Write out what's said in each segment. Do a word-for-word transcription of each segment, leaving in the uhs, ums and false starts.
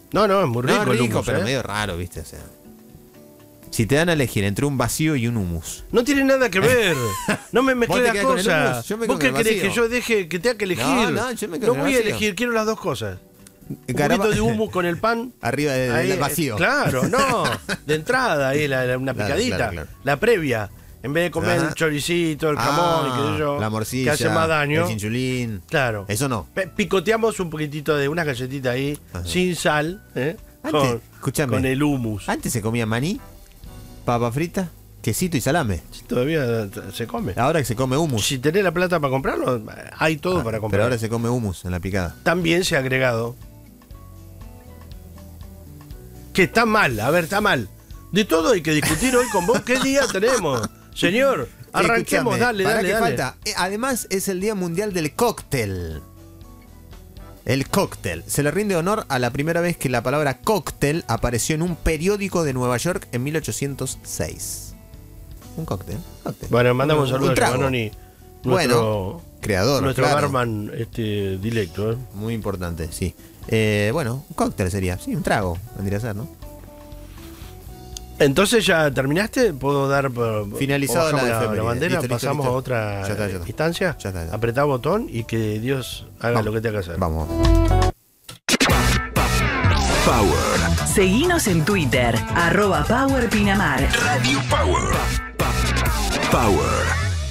No, no, es muy rico, No, el rico, hummus, pero ¿eh? medio raro, ¿viste? O sea, si te dan a elegir entre un vacío y un hummus. No tiene nada que ver. No me mezclé ¿Vos te las quedás con el cosas. hummus? Yo me ¿Vos quedo qué con el querés que vacío. yo deje que tenga que elegir? No, no, yo me quedo No con el voy a vacío. elegir, quiero las dos cosas. Un Caramba. poquito de hummus con el pan. Arriba de- Ahí, del vacío. Claro, no. De entrada, ahí la, la- una Claro, picadita. claro, claro. La previa. En vez de comer Ajá. el choricito, el jamón, Ah, y qué sé yo, la morcilla, que hace más daño. el chinchulín. Claro. Eso no. Pe- Picoteamos un poquitito de una galletita ahí, Ajá. sin sal, ¿eh? Antes, con, escúchame. con el hummus. Antes se comía maní, papa frita, quesito y salame. Sí, todavía se come. Ahora que se come hummus. Si tenés la plata para comprarlo, hay todo Ah, para comprar. pero ahora se come hummus en la picada. También se ha agregado. Que está mal, a ver, está mal. De todo hay que discutir hoy con vos. ¿Qué día tenemos? Señor, arranquemos, Escúchame, dale, pará dale, que dale. falta. Eh, Además es el Día Mundial del Cóctel. El cóctel. Se le rinde honor a la primera vez que la palabra cóctel apareció en un periódico de Nueva York en mil ochocientos seis. Un cóctel. cóctel. Bueno, mandamos Un- un saludo un a trago. Giovannoni, Bueno, nuestro, creador, nuestro claro. barman este, directo. ¿eh? Muy importante, sí. Eh, bueno, un cóctel sería. Sí, un trago, vendría a ser, ¿no? Entonces, ¿ya terminaste? ¿Puedo dar por, Finalizado o la bajamos la, efeméride. bandera? Listo, listo, ¿Pasamos listo. a otra Ya está, ya está. instancia? Ya está, ya. Apretá botón y que Dios haga Vamos. lo que tenga que hacer. Vamos. Power. Seguinos en Twitter, arroba Power Pinamar. Radio Power. Power.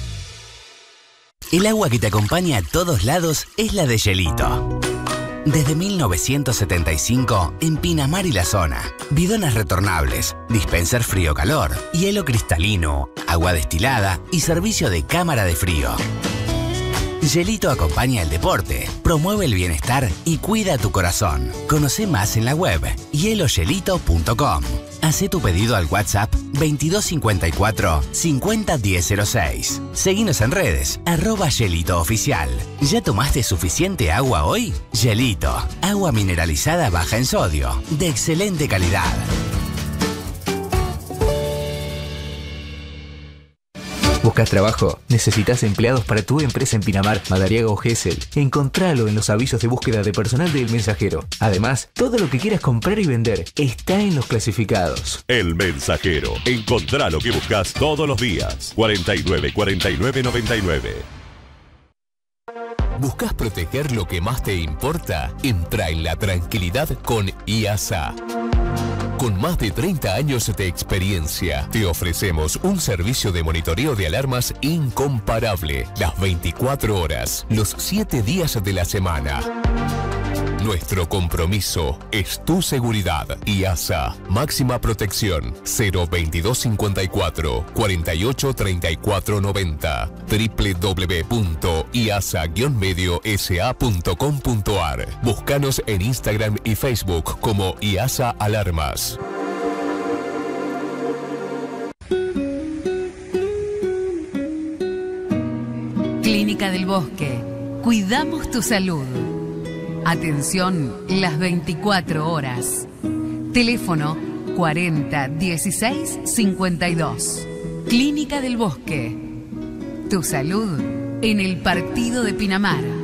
El agua que te acompaña a todos lados es la de Gelito. Desde mil novecientos setenta y cinco, en Pinamar y la zona. Bidones retornables, dispenser frío-calor, hielo cristalino, agua destilada y servicio de cámara de frío. Gelito acompaña el deporte, promueve el bienestar y cuida tu corazón. Conoce más en la web hielo gelito punto com. Hacé tu pedido al WhatsApp veintidós cincuenta y cuatro cincuenta diez cero seis. Seguinos en redes, arroba Gelito Oficial. ¿Ya tomaste suficiente agua hoy? Gelito, agua mineralizada baja en sodio, de excelente calidad. ¿Buscas trabajo? ¿Necesitas empleados para tu empresa en Pinamar, Madariaga o Gesell? Encontralo en los avisos de búsqueda de personal del Mensajero. Además, todo lo que quieras comprar y vender está en los clasificados. El Mensajero. Encontrá lo que buscas todos los días. cuarenta y nueve, cuarenta y nueve, noventa y nueve. ¿Buscas proteger lo que más te importa? Entra en la tranquilidad con I A S A. Con más de treinta años de experiencia, te ofrecemos un servicio de monitoreo de alarmas incomparable, las veinticuatro horas, los siete días de la semana. Nuestro compromiso es tu seguridad. I A S A, máxima protección, cero veintidós cincuenta y cuatro, cuarenta y ocho treinta y cuatro noventa, doble u doble u doble u punto i a s a guion medio s a punto com punto a r. Búscanos en Instagram y Facebook como I A S A Alarmas. Clínica del Bosque. Cuidamos tu salud. Atención las veinticuatro horas. Teléfono cuarenta dieciséis cincuenta y dos. Clínica del Bosque. Tu salud en el partido de Pinamar.